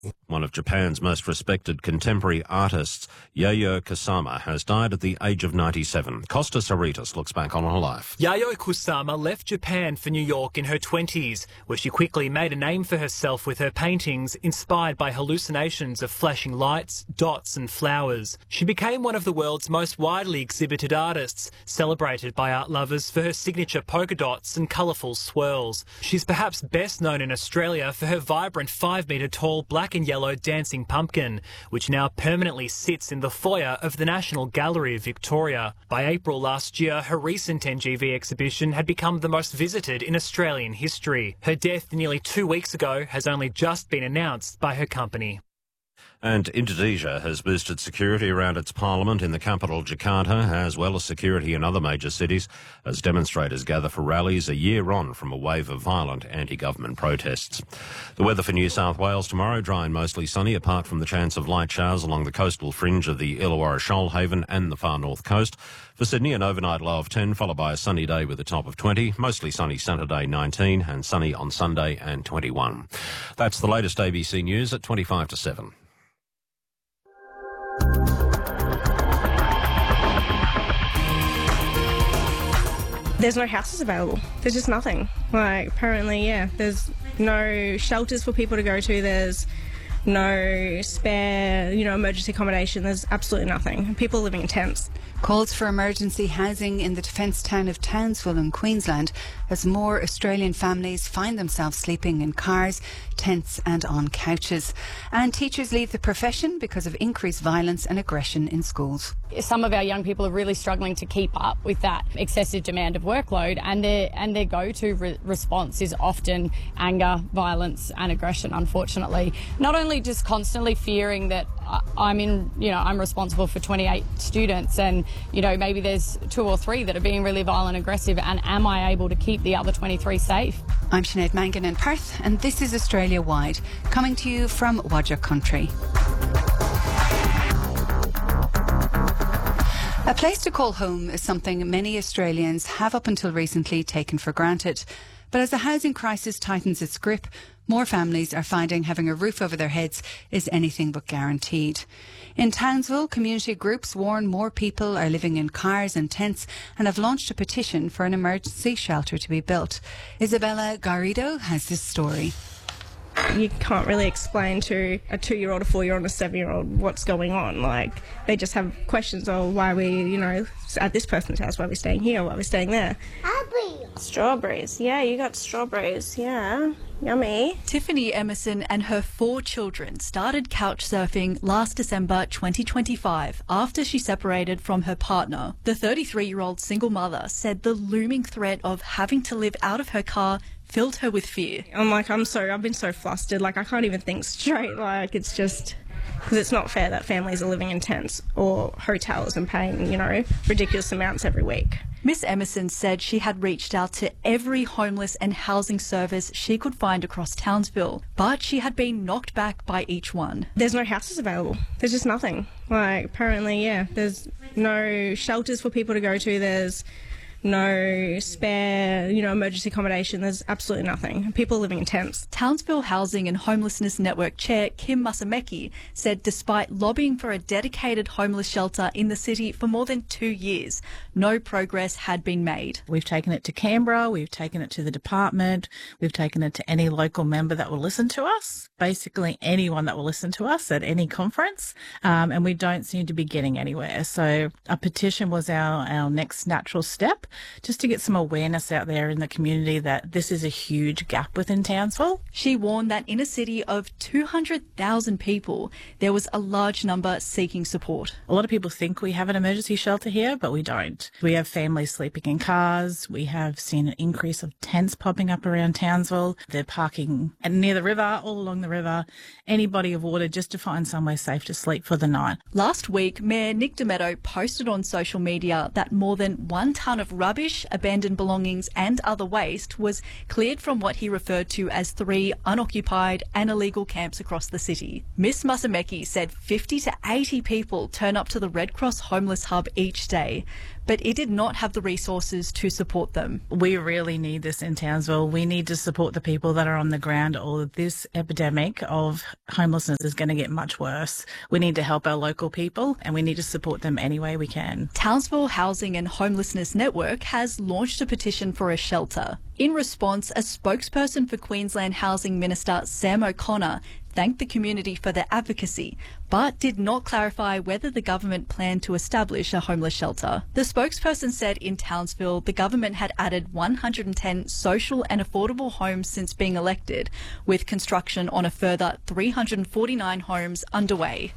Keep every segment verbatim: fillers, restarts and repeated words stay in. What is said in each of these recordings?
One of Japan's most respected contemporary artists, Yayoi Kusama, has died at the age of ninety-seven. Costas Haritas looks back on her life. Yayoi Kusama left Japan for New York in her twenties, where she quickly made a name for herself with her paintings inspired by hallucinations of flashing lights, dots and flowers. She became one of the world's most widely exhibited artists, celebrated by art lovers for her signature polka dots and colourful swirls. She's perhaps best known in Australia for her vibrant five-metre tall black and yellow dancing pumpkin, which now permanently sits in the foyer of the National Gallery of Victoria. By April last year, her recent N G V exhibition had become the most visited in Australian history. Her death nearly two weeks ago has only just been announced by her company. And Indonesia has boosted security around its parliament in the capital, Jakarta, as well as security in other major cities, as demonstrators gather for rallies a year on from a wave of violent anti-government protests. The weather for New South Wales tomorrow, dry and mostly sunny, apart from the chance of light showers along the coastal fringe of the Illawarra Shoalhaven and the far north coast. For Sydney, an overnight low of ten, followed by a sunny day with a top of twenty, mostly sunny Saturday nineteen, and sunny on Sunday and twenty-one. That's the latest A B C News at twenty-five to seven. There's no houses available. There's just nothing. Like, apparently, yeah, there's no shelters for people to go to. There's no spare, you know, emergency accommodation. There's absolutely nothing. People are living in tents. Calls for emergency housing in the defence town of Townsville in Queensland as more Australian families find themselves sleeping in cars, tents and on couches. And teachers leave the profession because of increased violence and aggression in schools. Some of our young people are really struggling to keep up with that excessive demand of workload, and their and their go-to re- response is often anger, violence and aggression, unfortunately. Not only just constantly fearing that I'm in, you know, I'm responsible for twenty-eight students and, you know, maybe there's two or three that are being really violent and aggressive, and am I able to keep the other twenty-three safe? I'm Sinead Mangan in Perth, and this is Australia Wide, coming to you from Wadja Country. A place to call home is something many Australians have up until recently taken for granted. But as the housing crisis tightens its grip, more families are finding having a roof over their heads is anything but guaranteed. In Townsville, community groups warn more people are living in cars and tents and have launched a petition for an emergency shelter to be built. Isabella Garrido has this story. You can't really explain to a two-year-old, a four-year-old, and a seven-year-old what's going on. Like, they just have questions of why we, you know, at this person's house, why we're staying here, why we're staying there. Strawberries. Yeah, you got strawberries. Yeah, yummy. Tiffany Emerson and her four children started couch surfing last December twenty twenty-five after she separated from her partner. The thirty-three-year-old single mother said the looming threat of having to live out of her car filled her with fear. I'm like, I'm so, I've been so flustered, like I can't even think straight, like it's just, because it's not fair that families are living in tents or hotels and paying, you know, ridiculous amounts every week. Miss Emerson said she had reached out to every homeless and housing service she could find across Townsville, but she had been knocked back by each one. There's no houses available. There's just nothing. Like, apparently, yeah, there's no shelters for people to go to. There's no spare, you know, emergency accommodation. There's absolutely nothing. People are living in tents. Townsville Housing and Homelessness Network Chair Kim Masameki said despite lobbying for a dedicated homeless shelter in the city for more than two years, no progress had been made. We've taken it to Canberra, we've taken it to the department, we've taken it to any local member that will listen to us, basically anyone that will listen to us at any conference, um, and we don't seem to be getting anywhere. So a petition was our, our next natural step, just to get some awareness out there in the community that this is a huge gap within Townsville. She warned that in a city of two hundred thousand people, there was a large number seeking support. A lot of people think we have an emergency shelter here, but we don't. We have families sleeping in cars. We have seen an increase of tents popping up around Townsville. They're parking near the river, all along the river, any body of water, just to find somewhere safe to sleep for the night. Last week, Mayor Nick Demetto posted on social media that more than one tonne of rubbish, abandoned belongings and other waste was cleared from what he referred to as three unoccupied and illegal camps across the city. Miss Masameki said fifty to eighty people turn up to the Red Cross Homeless Hub each day. but it did not have the resources to support them. We really need this in Townsville. We need to support the people that are on the ground, or this epidemic of homelessness is going to get much worse. We need to help our local people, and we need to support them any way we can. Townsville Housing and Homelessness Network has launched a petition for a shelter. In response, a spokesperson for Queensland Housing Minister Sam O'Connor thanked the community for their advocacy, but did not clarify whether the government planned to establish a homeless shelter. The spokesperson said in Townsville the government had added one hundred ten social and affordable homes since being elected, with construction on a further three hundred forty-nine homes underway.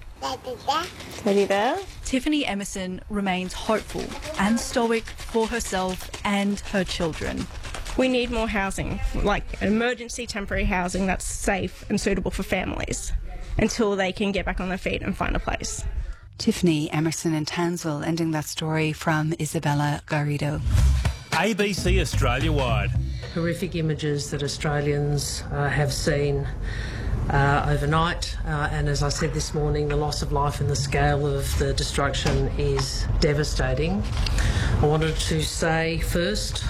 Ready there? Tiffany Emerson remains hopeful and stoic for herself and her children. We need more housing, like emergency temporary housing that's safe and suitable for families until they can get back on their feet and find a place. Tiffany Emerson in Townsville, ending that story from Isabella Garrido. A B C Australia-wide. Horrific images that Australians uh, have seen uh, overnight, uh, and as I said this morning, the loss of life and the scale of the destruction is devastating. I wanted to say first,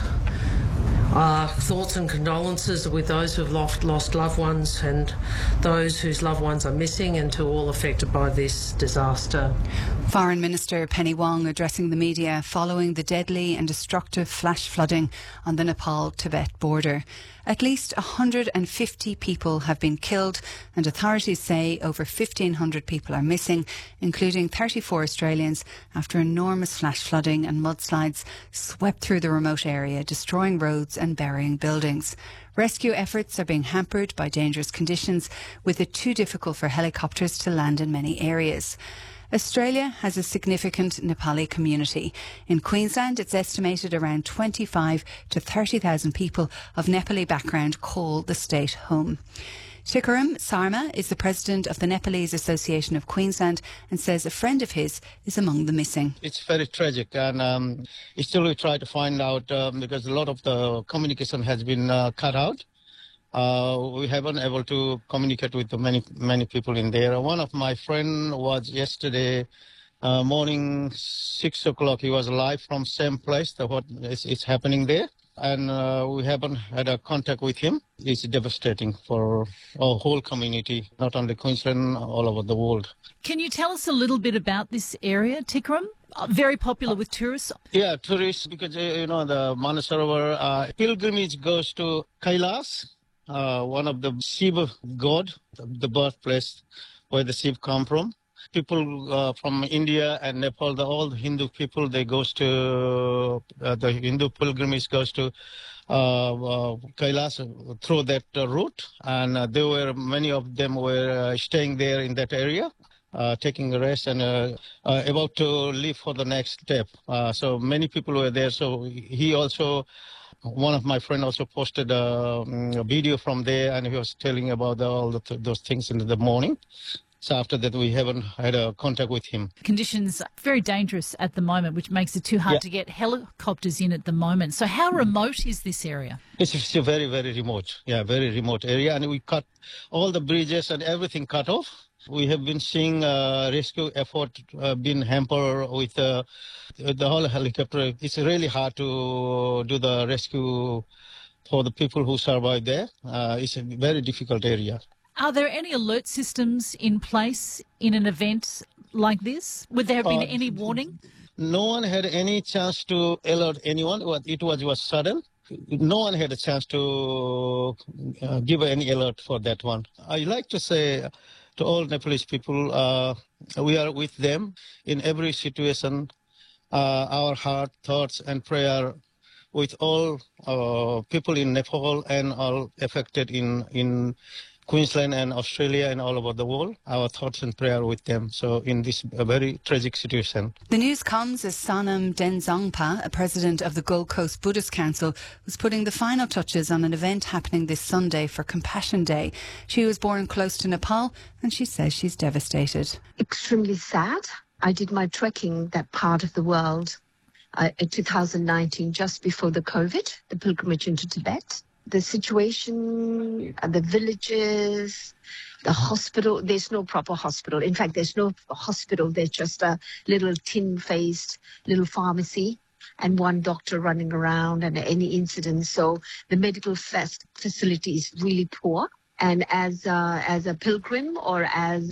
Uh, thoughts and condolences with those who have lost, lost loved ones and those whose loved ones are missing, and to all affected by this disaster. Foreign Minister Penny Wong addressing the media following the deadly and destructive flash flooding on the Nepal-Tibet border. At least one hundred fifty people have been killed, and authorities say over fifteen hundred people are missing, including thirty-four Australians, after enormous flash flooding and mudslides swept through the remote area, destroying roads and burying buildings. Rescue efforts are being hampered by dangerous conditions, with it too difficult for helicopters to land in many areas. Australia has a significant Nepali community. In Queensland, it's estimated around twenty-five to thirty thousand people of Nepali background call the state home. Tikaram Sarma is the president of the Nepalese Association of Queensland and says a friend of his is among the missing. It's very tragic, and um, still we try to find out um, because a lot of the communication has been uh, cut out. Uh, we haven't able to communicate with the many many people in there. One of my friend was yesterday uh, morning six o'clock. He was live from same place that what is, is happening there, and uh, we haven't had a contact with him. It's devastating for our whole community, not only Queensland, all over the world. Can you tell us a little bit about this area, Tikaram? Very popular with tourists. Yeah, tourists, because you know the Manasarovar uh, pilgrimage goes to Kailas. Uh, one of the Shiva god, the birthplace where the Shiva come from. People uh, from India and Nepal, the all Hindu people, they goes to, uh, the Hindu pilgrimage goes to uh, uh, Kailas through that uh, route. And uh, there were, many of them were uh, staying there in that area, uh, taking a rest and uh, uh, about to leave for the next step. Uh, so many people were there. So he also... One of my friends also posted a, a video from there, and he was telling about the, all the th- those things in the morning. So after that, we haven't had a contact with him. Conditions are very dangerous at the moment, which makes it too hard yeah. to get helicopters in at the moment. So how remote is this area? It's, it's a very, very remote. Yeah, very remote area. And we cut all the bridges and everything cut off. We have been seeing uh, rescue effort uh, being hampered with uh, the whole helicopter. It's really hard to do the rescue for the people who survive there. Uh, it's a very difficult area. Are there any alert systems in place in an event like this? Would there have been uh, any warning? No one had any chance to alert anyone. It was, it was sudden. No one had a chance to uh, give any alert for that one. I like to say to all Nepalese people, uh, we are with them in every situation. Uh, our heart, thoughts and prayer with all uh, people in Nepal and all affected in, in Queensland and Australia and all over the world. Our thoughts and prayer with them. So in this uh, very tragic situation. The news comes as Sonam Denzongpa, a president of the Gold Coast Buddhist Council, was putting the final touches on an event happening this Sunday for Compassion Day. She was born close to Nepal and she says she's devastated. Extremely sad. I did my trekking that part of the world uh, in two thousand nineteen, just before the COVID, the pilgrimage into Tibet. The situation, the villages, the hospital, there's no proper hospital. In fact, there's no hospital. There's just a little tin-faced little pharmacy. and one doctor running around and any incident. So the medical fest facility is really poor. And as uh, as a pilgrim or as